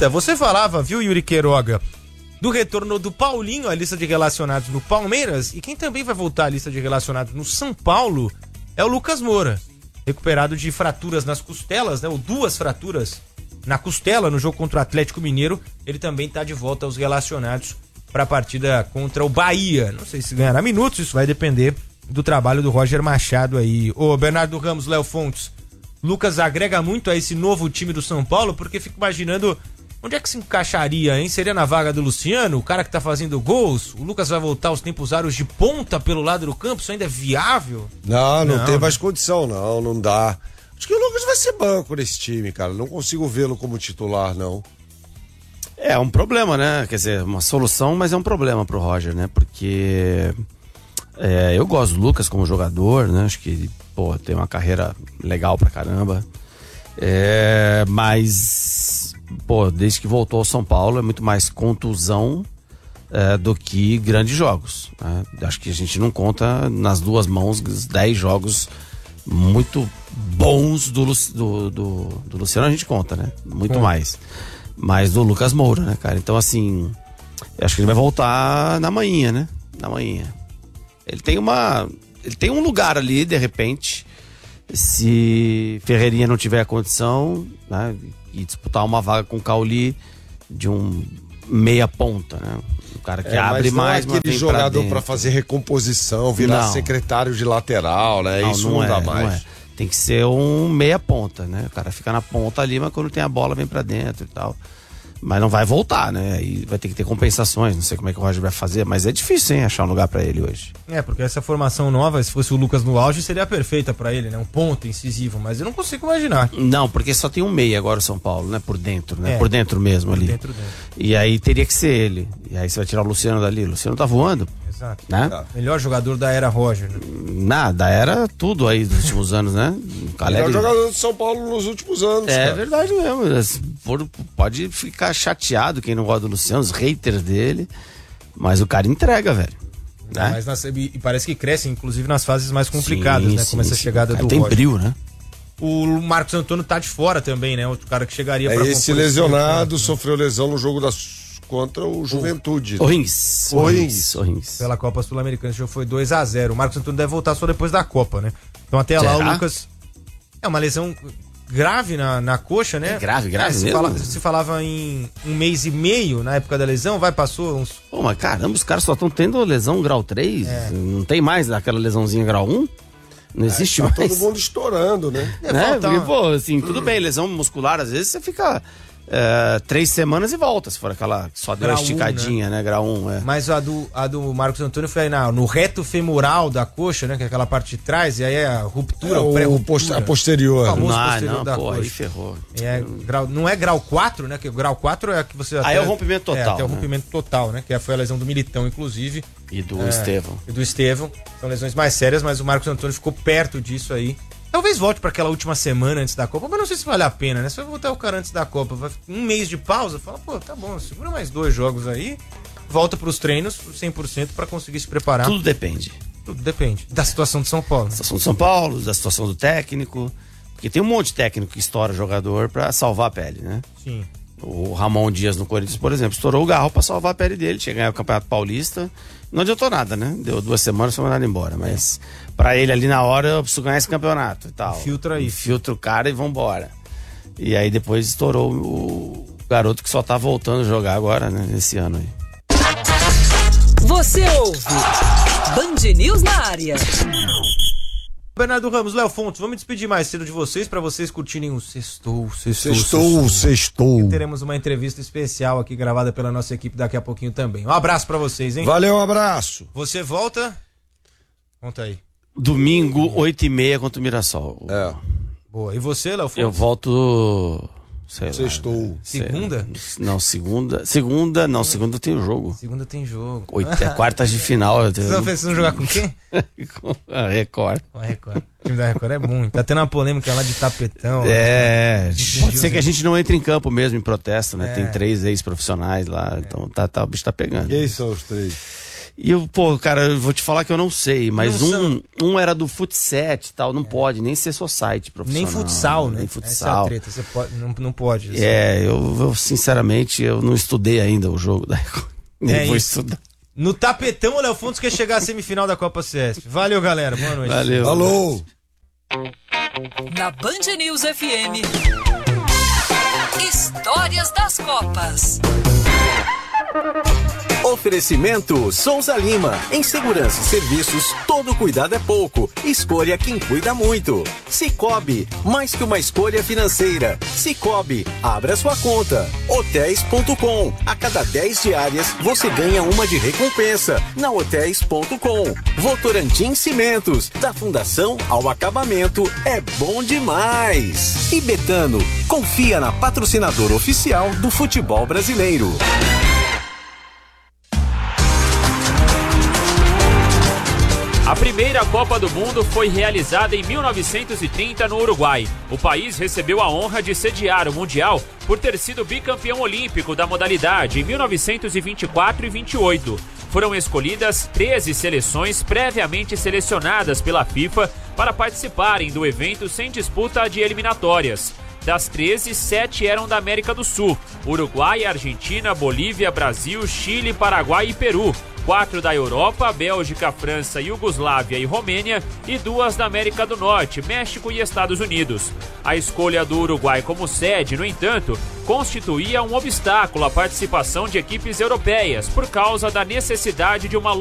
Você falava, viu, Yuri Queiroga, do retorno do Paulinho à lista de relacionados no Palmeiras, e quem também vai voltar à lista de relacionados no São Paulo é o Lucas Moura, recuperado de fraturas nas costelas, né, ou 2 fraturas na costela no jogo contra o Atlético Mineiro. Ele também está de volta aos relacionados para a partida contra o Bahia. Não sei se ganhará minutos, isso vai depender do trabalho do Roger Machado aí. Ô Bernardo Ramos, Léo Fontes, Lucas agrega muito a esse novo time do São Paulo, porque fico imaginando onde é que se encaixaria, hein? Seria na vaga do Luciano, o cara que tá fazendo gols? O Lucas vai voltar aos tempos áureos de ponta pelo lado do campo? Isso ainda é viável? Não tem mais condição, não dá. Acho que o Lucas vai ser banco nesse time, cara. Não consigo vê-lo como titular, não. É um problema, né? Quer dizer, uma solução, mas é um problema pro Roger, né? Porque eu gosto do Lucas como jogador, né? Acho que ele, tem uma carreira legal pra caramba. Mas, desde que voltou ao São Paulo, é muito mais contusão do que grandes jogos, né? Acho que a gente não conta nas 2 mãos 10 jogos muito bons do Luciano, a gente conta, né? Muito mais. Mas do Lucas Moura, né, cara? Então, assim, acho que ele vai voltar na manhã, né? Na manhã. Ele tem um lugar ali, de repente, se Ferreirinha não tiver a condição, né? E disputar uma vaga com o Cauli de um meia ponta, né? Um cara que abre mais, mas aquele jogador pra fazer recomposição, virar secretário de lateral, né? Isso não dá mais. Não é. Tem que ser um meia ponta, né? O cara fica na ponta ali, mas quando tem a bola vem pra dentro e tal. Mas não vai voltar, né? Aí vai ter que ter compensações, não sei como é que o Roger vai fazer, mas é difícil, hein, achar um lugar pra ele hoje. Porque essa formação nova, se fosse o Lucas no auge, seria perfeita pra ele, né? Um ponto incisivo, mas eu não consigo imaginar. Não, porque só tem um meia agora o São Paulo, né? Por dentro, né? Por dentro mesmo ali. Dentro. E aí teria que ser ele. E aí você vai tirar o Luciano dali. O Luciano tá voando. Exato. Né? Melhor jogador da era Roger, né? Nada, era tudo aí dos últimos anos, né? Melhor jogador do São Paulo nos últimos anos, cara. Verdade mesmo. Pode ficar chateado quem não gosta do Luciano, os haters dele, mas o cara entrega, velho. Né? Mas e parece que cresce, inclusive nas fases mais complicadas, né? Como essa chegada do Roger. Tem brilho, né? O Marcos Antônio tá de fora também, né? Outro cara que chegaria pra esse lesionado, sofreu lesão no jogo contra o Juventude. O Rins. Pela Copa Sul-Americana, esse jogo foi 2-0. O Marcos Antônio deve voltar só depois da Copa, né? Então até lá o Lucas... É uma lesão grave na coxa, né? Grave mesmo? Se falava em 1 mês e meio na época da lesão, passou uns... Mas caramba, os caras só estão tendo lesão grau 3? Não tem mais aquela lesãozinha grau 1? Não existe mais. Todo mundo estourando, né? Porque, assim, tudo bem, lesão muscular, às vezes você fica 3 semanas e volta, se for aquela que só deu uma esticadinha, né? Grau 1, Mas a do Marcos Antônio foi no reto femoral da coxa, né? Que é aquela parte de trás, e aí é a ruptura, a posterior. Aí ferrou. Não é grau 4, né? Que o grau 4 é a que você... Aí é o rompimento total. Até o rompimento total, né? Que foi a lesão do Militão, inclusive. E do Estevão. São lesões mais sérias, mas o Marcos Antônio ficou perto disso aí. Talvez volte para aquela última semana antes da Copa, mas não sei se vale a pena, né? Se vai voltar o cara antes da Copa, vai 1 mês de pausa, fala, tá bom, segura mais 2 jogos aí, volta pros treinos 100% para conseguir se preparar. Tudo depende da situação de São Paulo. Da situação de São Paulo, da situação do técnico, porque tem um monte de técnico que estoura jogador para salvar a pele, né? Sim. O Ramon Dias no Corinthians, por exemplo, estourou o garro para salvar a pele dele, tinha ganhado o Campeonato Paulista, não adiantou nada, né? Deu 2 semanas e foi mandado embora, mas pra ele ali na hora eu preciso ganhar esse campeonato e tal. Filtra o cara e vambora. E aí depois estourou o garoto que só tá voltando a jogar agora, né? Esse ano aí. Você ouve Band News na área. Bernardo Ramos, Léo Fontes, vamos despedir mais cedo de vocês para vocês curtirem o Sextou. E teremos uma entrevista especial aqui gravada pela nossa equipe daqui a pouquinho também. Um abraço para vocês, hein? Valeu, um abraço. Você volta? Conta aí. Domingo, 8h30 contra o Mirassol. Boa. E você, Léo Fontes? Eu volto... Sextou. Segunda? Não, segunda tem o jogo. Segunda tem jogo. Quartas de final. Vocês estão pensando em jogar com quem? Com a Record. Com a Record. O time da Record é bom. Tá tendo uma polêmica lá de tapetão. Pode ser que a gente não entre em campo mesmo em protesto, né? Tem 3 ex-profissionais lá, então o bicho tá pegando. Quem são os 3? E eu, cara, eu vou te falar que eu não sei, mas um era do futset e tal, não pode nem ser society profissional. Nem futsal, né? Nem futsal. Essa é a treta, você pode, não pode. Assim. Eu sinceramente, eu não estudei ainda o jogo da nem vou estudar. No tapetão, o Léo Fontes quer chegar à semifinal da Copa CESP. Valeu, galera. Boa noite. Valeu. Falou! Na Band News FM, Histórias das Copas. Oferecimento Souza Lima. Em segurança e serviços, todo cuidado é pouco. Escolha quem cuida muito. Cicobi, mais que uma escolha financeira. Cicobi, abra sua conta. Hotéis.com. A cada 10 diárias, você ganha uma de recompensa. Na Hotéis.com. Votorantim Cimentos. Da fundação ao acabamento, é bom demais. E Betano, confia na patrocinadora oficial do futebol brasileiro. A primeira Copa do Mundo foi realizada em 1930 no Uruguai. O país recebeu a honra de sediar o Mundial por ter sido bicampeão olímpico da modalidade em 1924 e 28. Foram escolhidas 13 seleções previamente selecionadas pela FIFA para participarem do evento sem disputa de eliminatórias. Das 13, 7 eram da América do Sul: Uruguai, Argentina, Bolívia, Brasil, Chile, Paraguai e Peru. 4 da Europa, Bélgica, França, Iugoslávia e Romênia, e 2 da América do Norte, México e Estados Unidos. A escolha do Uruguai como sede, no entanto, constituía um obstáculo à participação de equipes europeias por causa da necessidade de uma